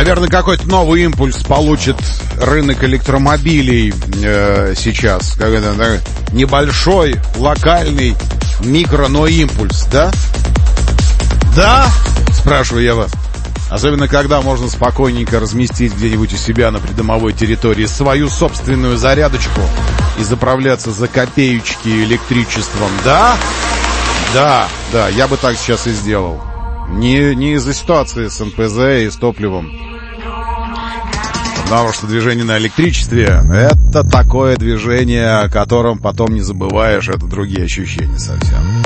Наверное, какой-то новый импульс получит рынок электромобилей сейчас. Небольшой, локальный, микро, но импульс, да? Да? Спрашиваю я вас. Особенно, когда можно спокойненько разместить где-нибудь у себя на придомовой территории свою собственную зарядочку и заправляться за копеечки электричеством. Да? Да, я бы так сейчас и сделал. Не из-за ситуации с НПЗ и с топливом. Потому что движение на электричестве — это такое движение, о котором потом не забываешь, это другие ощущения совсем.